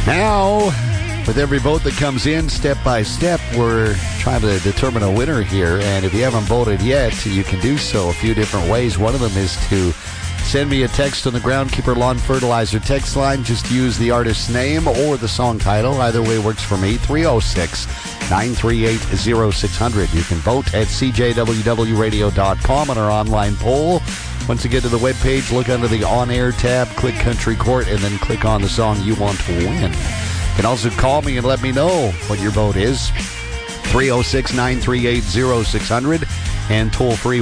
Now, with every vote that comes in, step by step, we're trying to determine a winner here. And if you haven't voted yet, you can do so a few different ways. One of them is to send me a text on the Groundkeeper Lawn Fertilizer text line. Just use the artist's name or the song title. Either way works for me. 306-938-0600. You can vote at cjwwradio.com on our online poll. Once you get to the webpage, look under the On-Air tab, click Country Court, and then click on the song you want to win. You can also call me and let me know what your vote is. 306-938-0600 and toll-free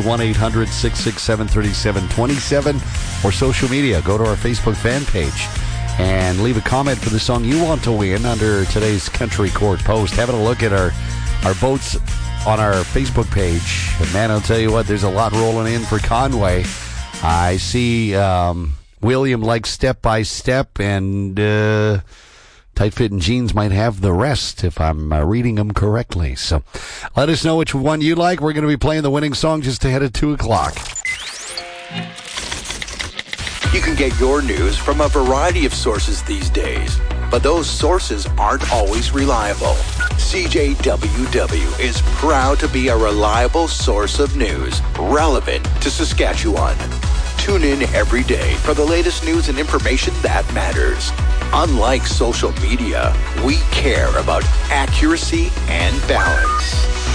1-800-667-3727 or social media. Go to our Facebook fan page and leave a comment for the song you want to win under today's Country Court post. Having a look at our votes on our Facebook page. And man, I'll tell you what, there's a lot rolling in for Conway. I see William likes Step by Step, and Tight-Fitting Jeans might have the rest if I'm reading them correctly. So let us know which one you like. We're going to be playing the winning song just ahead of 2 o'clock. You can get your news from a variety of sources these days, but those sources aren't always reliable. CJWW is proud to be a reliable source of news relevant to Saskatchewan. Tune in every day for the latest news and information that matters. Unlike social media, we care about accuracy and balance.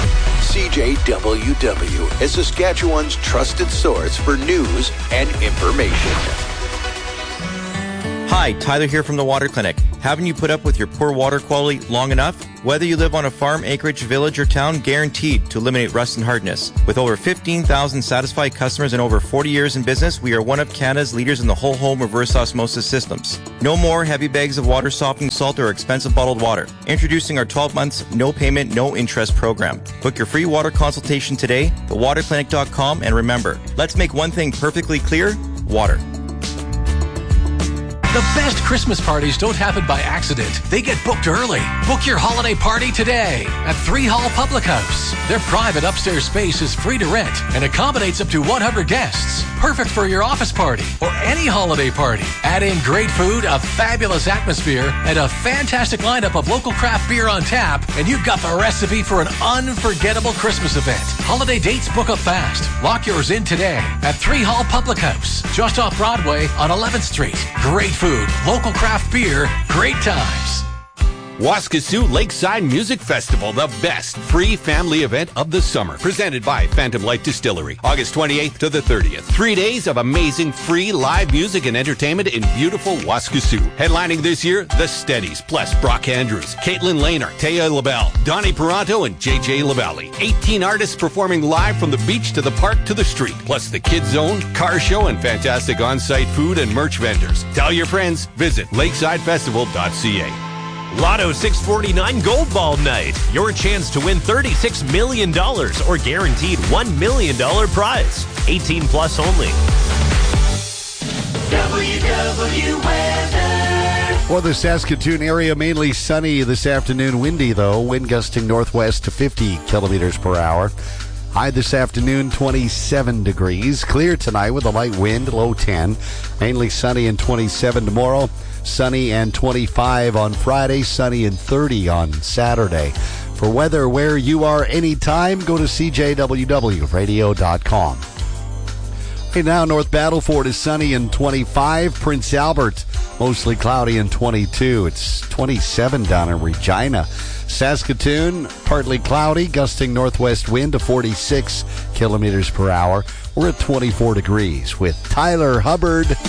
CJWW is Saskatchewan's trusted source for news and information. Hi, Tyler here from the Water Clinic. Haven't you put up with your poor water quality long enough? Whether you live on a farm, acreage, village, or town, guaranteed to eliminate rust and hardness. With over 15,000 satisfied customers and over 40 years in business, we are one of Canada's leaders in the whole home reverse osmosis systems. No more heavy bags of water softening salt or expensive bottled water. Introducing our 12 months, no payment, no interest program. Book your free water consultation today, thewaterclinic.com, and remember, let's make one thing perfectly clear, water. The best Christmas parties don't happen by accident. They get booked early. Book your holiday party today at 3 Hall Public House. Their private upstairs space is free to rent and accommodates up to 100 guests. Perfect for your office party or any holiday party. Add in great food, a fabulous atmosphere, and a fantastic lineup of local craft beer on tap, and you've got the recipe for an unforgettable Christmas event. Holiday dates book up fast. Lock yours in today at 3 Hall Public House, just off Broadway on 11th Street. Great food, local craft beer, great times. Waskesiu Lakeside Music Festival, the best free family event of the summer. Presented by Phantom Light Distillery, August 28th to the 30th. 3 days of amazing free live music and entertainment in beautiful Waskesiu. Headlining this year, The Steadies, plus Brock Andrews, Caitlin Lehner, Taya LaBelle, Donnie Peranto, and JJ LaValle. 18 artists performing live from the beach to the park to the street, plus the Kids Zone, car show, and fantastic on-site food and merch vendors. Tell your friends, visit lakesidefestival.ca. Lotto 649 Gold Ball Night. Your chance to win $36 million or guaranteed $1 million prize. 18 plus only. WW Weather. For the Saskatoon area, mainly sunny this afternoon. Windy, though. Wind gusting northwest to 50 kilometers per hour. High this afternoon, 27 degrees. Clear tonight with a light wind, low 10. Mainly sunny and 27 tomorrow. Sunny and 25 on Friday, sunny and 30 on Saturday. For weather where you are anytime, go to cjwwradio.com. Right now, North Battleford is sunny and 25. Prince Albert, mostly cloudy and 22. It's 27 down in Regina. Saskatoon, partly cloudy, gusting northwest wind to 46 kilometers per hour. We're at 24 degrees with Tyler Hubbard.